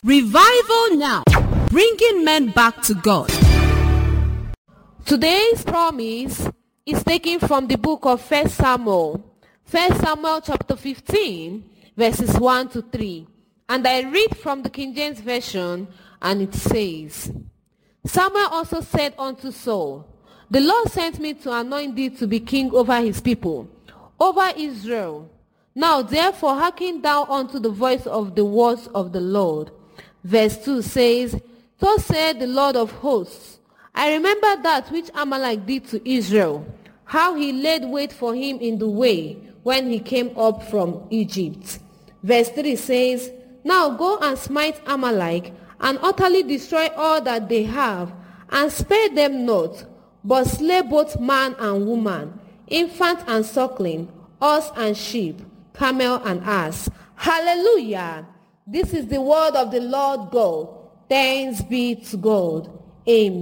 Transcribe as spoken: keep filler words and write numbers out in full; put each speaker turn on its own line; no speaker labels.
Revival now, bringing men back to God.
Today's promise is taken from the book of First Samuel. First Samuel chapter fifteen, verses one to three. And I read from the King James Version, and it says, Samuel also said unto Saul, The Lord sent me to anoint thee to be king over his people, over Israel. Now therefore hearken thou unto the voice of the words of the Lord. Verse two says, Thus said the Lord of hosts, I remember that which Amalek did to Israel, how he laid wait for him in the way when he came up from Egypt. Verse three says, Now go and smite Amalek, and utterly destroy all that they have, and spare them not, but slay both man and woman, infant and suckling, ox and sheep, camel and ass. Hallelujah! This is the word of the Lord God. Thanks be to God. Amen.